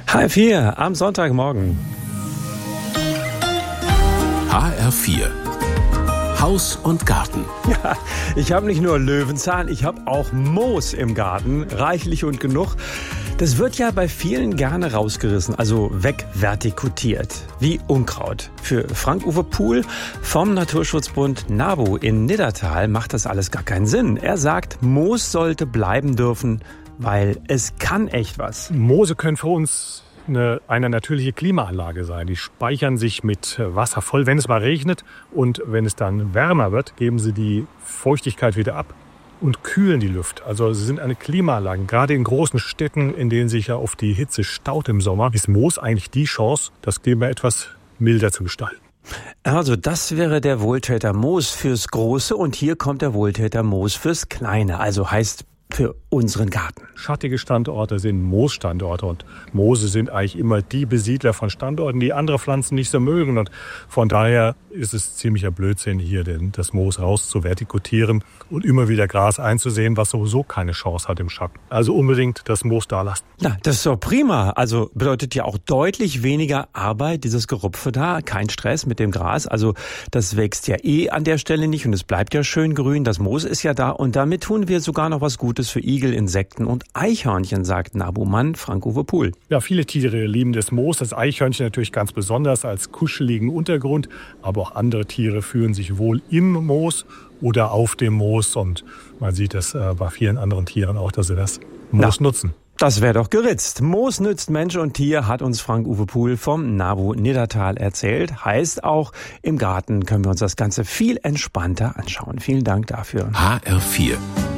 HR4 am Sonntagmorgen. HR4 Haus und Garten. Ja, ich habe nicht nur Löwenzahn, ich habe auch Moos im Garten, reichlich und genug. Das wird ja bei vielen gerne rausgerissen, also wegvertikutiert, wie Unkraut. Für Frank-Uwe Puhl vom Naturschutzbund NABU in Niddertal macht das alles gar keinen Sinn. Er sagt, Moos sollte bleiben dürfen, weil es kann echt was. Moose können für uns eine natürliche Klimaanlage sein. Die speichern sich mit Wasser voll, wenn es mal regnet. Und wenn es dann wärmer wird, geben sie die Feuchtigkeit wieder ab und kühlen die Luft. Also sie sind eine Klimaanlage. Gerade in großen Städten, in denen sich ja oft die Hitze staut im Sommer, ist Moos eigentlich die Chance, das Klima etwas milder zu gestalten. Also das wäre der Wohltäter Moos fürs Große und hier kommt der Wohltäter Moos fürs Kleine. Also heißt für unseren Garten. Schattige Standorte sind Moosstandorte und Moose sind eigentlich immer die Besiedler von Standorten, die andere Pflanzen nicht so mögen. Und von daher ist es ziemlicher Blödsinn, hier das Moos rauszuvertikutieren und immer wieder Gras einzusehen, was sowieso keine Chance hat im Schatten. Also unbedingt das Moos da lassen. Na, das ist doch prima. Also bedeutet ja auch deutlich weniger Arbeit, dieses Gerupfe da. Kein Stress mit dem Gras. Also das wächst ja an der Stelle nicht und es bleibt ja schön grün. Das Moos ist ja da und damit tun wir sogar noch was Gutes für Igel, Insekten und Eichhörnchen, sagt NABU-Mann Frank-Uwe Puhl. Ja, viele Tiere lieben das Moos, das Eichhörnchen natürlich ganz besonders als kuscheligen Untergrund, aber auch andere Tiere fühlen sich wohl im Moos oder auf dem Moos und man sieht es bei vielen anderen Tieren auch, dass sie das Moos nutzen. Das wäre doch geritzt. Moos nützt Mensch und Tier, hat uns Frank-Uwe Puhl vom NABU Niddertal erzählt. Heißt auch, im Garten können wir uns das Ganze viel entspannter anschauen. Vielen Dank dafür. HR4